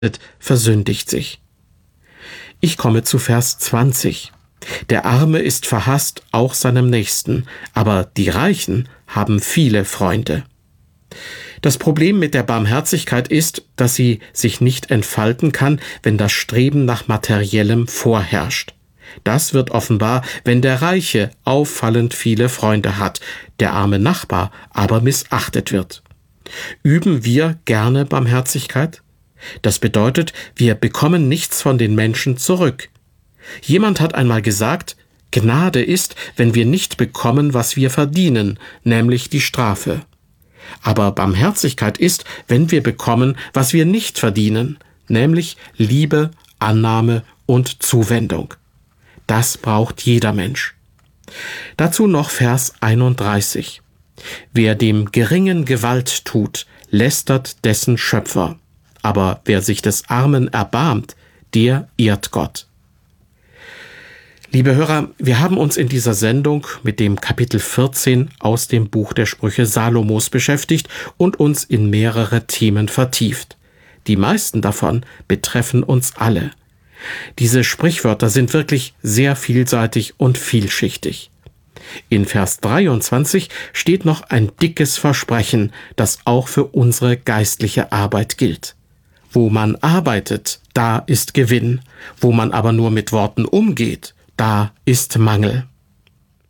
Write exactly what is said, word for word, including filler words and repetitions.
versündigt sich. Ich komme zu Vers zwanzig. Der Arme ist verhasst auch seinem Nächsten, aber die Reichen haben viele Freunde. Das Problem mit der Barmherzigkeit ist, dass sie sich nicht entfalten kann, wenn das Streben nach Materiellem vorherrscht. Das wird offenbar, wenn der Reiche auffallend viele Freunde hat, der arme Nachbar aber missachtet wird. Üben wir gerne Barmherzigkeit? Das bedeutet, wir bekommen nichts von den Menschen zurück. Jemand hat einmal gesagt, Gnade ist, wenn wir nicht bekommen, was wir verdienen, nämlich die Strafe. Aber Barmherzigkeit ist, wenn wir bekommen, was wir nicht verdienen, nämlich Liebe, Annahme und Zuwendung. Das braucht jeder Mensch. Dazu noch Vers einunddreißig. Wer dem Geringen Gewalt tut, lästert dessen Schöpfer. Aber wer sich des Armen erbarmt, der ehrt Gott. Liebe Hörer, wir haben uns in dieser Sendung mit dem Kapitel vierzehn aus dem Buch der Sprüche Salomos beschäftigt und uns in mehrere Themen vertieft. Die meisten davon betreffen uns alle. Diese Sprichwörter sind wirklich sehr vielseitig und vielschichtig. In Vers dreiundzwanzig steht noch ein dickes Versprechen, das auch für unsere geistliche Arbeit gilt. Wo man arbeitet, da ist Gewinn. Wo man aber nur mit Worten umgeht, da ist Mangel.